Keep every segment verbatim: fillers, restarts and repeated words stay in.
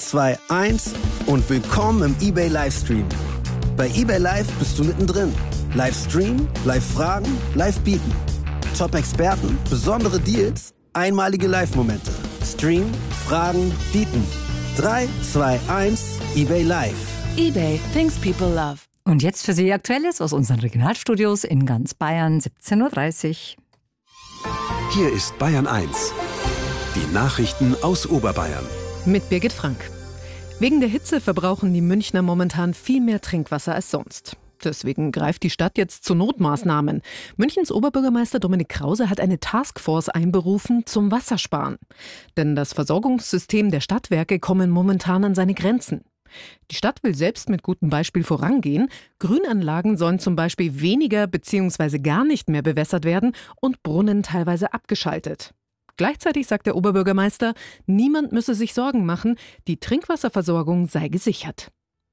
zwei, eins und willkommen im eBay Livestream. Bei eBay Live bist du mittendrin. Live streamen, live fragen, live bieten. Top-Experten, besondere Deals, einmalige Live-Momente. Stream, fragen, bieten. drei, zwei, eins, eBay Live. eBay, things people love. Und jetzt für Sie Aktuelles aus unseren Regionalstudios in ganz Bayern, siebzehn Uhr dreißig. Hier ist Bayern eins. Die Nachrichten aus Oberbayern. Mit Birgit Frank. Wegen der Hitze verbrauchen die Münchner momentan viel mehr Trinkwasser als sonst. Deswegen greift die Stadt jetzt zu Notmaßnahmen. Münchens Oberbürgermeister Dominik Krause hat eine Taskforce einberufen zum Wassersparen. Denn das Versorgungssystem der Stadtwerke kommen momentan an seine Grenzen. Die Stadt will selbst mit gutem Beispiel vorangehen. Grünanlagen sollen zum Beispiel weniger bzw. gar nicht mehr bewässert werden und Brunnen teilweise abgeschaltet. Gleichzeitig sagt der Oberbürgermeister, niemand müsse sich Sorgen machen, die Trinkwasserversorgung sei gesichert.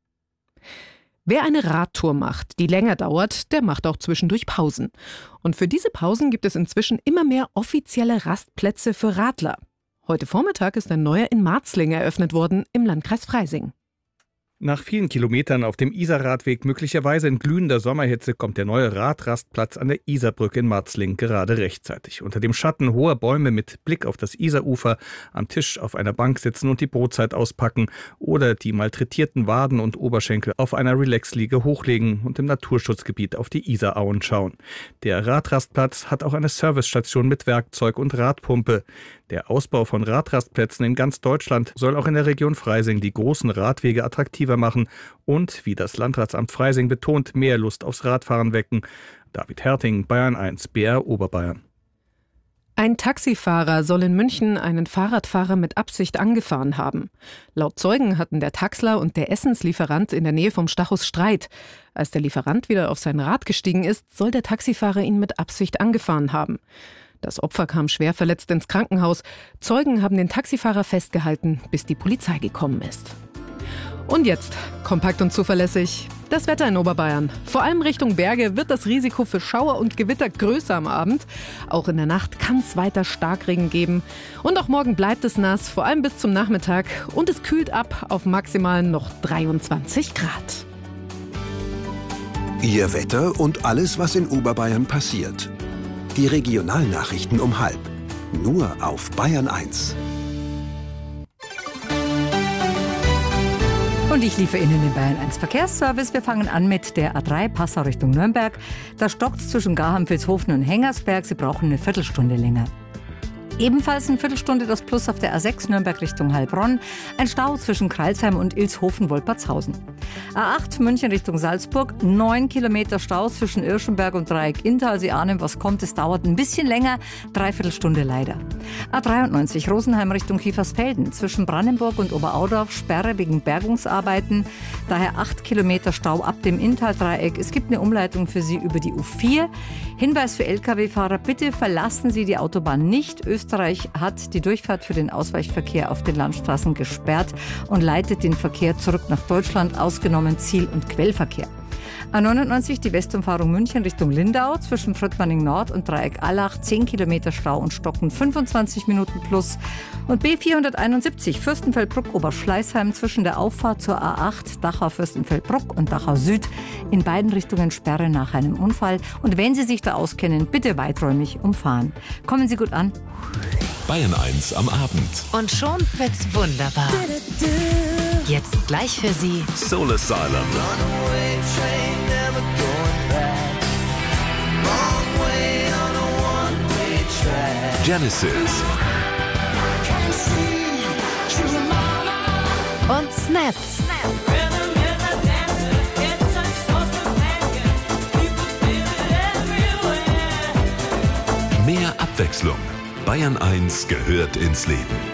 Wer eine Radtour macht, die länger dauert, der macht auch zwischendurch Pausen. Und für diese Pausen gibt es inzwischen immer mehr offizielle Rastplätze für Radler. Heute Vormittag ist ein neuer in Marzling eröffnet worden im Landkreis Freising. Nach vielen Kilometern auf dem Isarradweg, möglicherweise in glühender Sommerhitze, kommt der neue Radrastplatz an der Isarbrücke in Marzling gerade rechtzeitig. Unter dem Schatten hoher Bäume mit Blick auf das Isarufer, am Tisch auf einer Bank sitzen und die Brotzeit auspacken oder die malträtierten Waden und Oberschenkel auf einer Relaxliege hochlegen und im Naturschutzgebiet auf die Isarauen schauen. Der Radrastplatz hat auch eine Servicestation mit Werkzeug und Radpumpe. Der Ausbau von Radrastplätzen in ganz Deutschland soll auch in der Region Freising die großen Radwege attraktiver machen und, wie das Landratsamt Freising betont, mehr Lust aufs Radfahren wecken. David Herting, Bayern eins, B R Oberbayern. Ein Taxifahrer soll in München einen Fahrradfahrer mit Absicht angefahren haben. Laut Zeugen hatten der Taxler und der Essenslieferant in der Nähe vom Stachus Streit. Als der Lieferant wieder auf sein Rad gestiegen ist, soll der Taxifahrer ihn mit Absicht angefahren haben. Das Opfer kam schwer verletzt ins Krankenhaus. Zeugen haben den Taxifahrer festgehalten, bis die Polizei gekommen ist. Und jetzt, kompakt und zuverlässig, das Wetter in Oberbayern. Vor allem Richtung Berge wird das Risiko für Schauer und Gewitter größer am Abend. Auch in der Nacht kann es weiter Starkregen geben. Und auch morgen bleibt es nass, vor allem bis zum Nachmittag. Und es kühlt ab auf maximal noch dreiundzwanzig Grad. Ihr Wetter und alles, was in Oberbayern passiert. Die Regionalnachrichten um halb. Nur auf Bayern eins. Und ich liefere Ihnen den Bayern eins Verkehrsservice. Wir fangen an mit der A drei Passau Richtung Nürnberg. Da stockt es zwischen Garham, Vilshofen und Hengersberg. Sie brauchen eine Viertelstunde länger. Ebenfalls eine Viertelstunde das Plus auf der A sechs Nürnberg Richtung Heilbronn. Ein Stau zwischen Kreilsheim und Ilshofen-Wolpertshausen. A acht München Richtung Salzburg. Neun Kilometer Stau zwischen Irschenberg und Dreieck Inntal. Sie ahnen, was kommt. Es dauert ein bisschen länger. Dreiviertelstunde leider. A dreiundneunzig Rosenheim Richtung Kiefersfelden. Zwischen Brandenburg und Oberaudorf Sperre wegen Bergungsarbeiten. Daher acht Kilometer Stau ab dem Inntal-Dreieck. Es gibt eine Umleitung für Sie über die U vier. Hinweis für L K W-Fahrer, bitte verlassen Sie die Autobahn nicht. Österreich hat die Durchfahrt für den Ausweichverkehr auf den Landstraßen gesperrt und leitet den Verkehr zurück nach Deutschland, ausgenommen Ziel- und Quellverkehr. A neunundneunzig die Westumfahrung München Richtung Lindau zwischen Fröttmanning Nord und Dreieck Allach zehn Kilometer Stau und Stocken fünfundzwanzig Minuten plus. Und B vierhunderteinundsiebzig Fürstenfeldbruck Oberschleißheim zwischen der Auffahrt zur A acht Dachau Fürstenfeldbruck und Dachau Süd in beiden Richtungen Sperre nach einem Unfall. Und wenn Sie sich da auskennen, bitte weiträumig umfahren. Kommen Sie gut an. Bayern eins am Abend. Und schon wird's wunderbar. Jetzt gleich für Sie Soul Asylum. Genesis. und Snaps. Mehr Abwechslung. Bayern eins gehört ins Leben.